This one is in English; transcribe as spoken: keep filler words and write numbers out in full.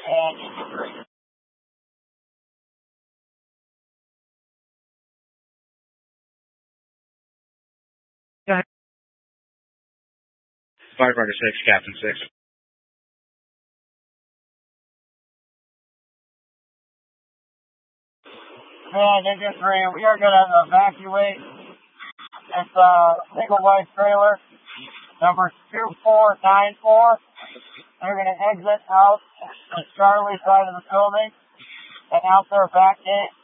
and Firefighter six, Captain six. Man, Ninja three, we are going to evacuate this uh, single wide trailer, number two four nine four. They're going to exit out the Charlie side of the building and out their back gate.